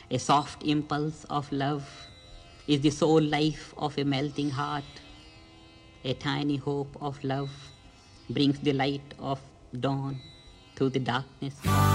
A soft impulse of love is the sole life of a melting heart. A tiny hope of love brings the light of dawn through the darkness of